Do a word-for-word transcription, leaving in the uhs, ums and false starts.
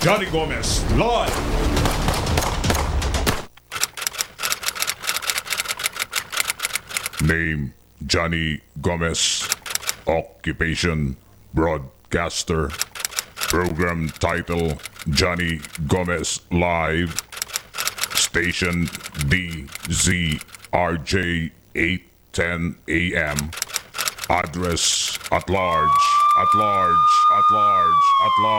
Johnny Gomez live. Name Johnny Gomez. Occupation broadcaster. Program title Johnny Gomez Live. Station D Z R J eight ten A M. Address at large, at large, at large, at large.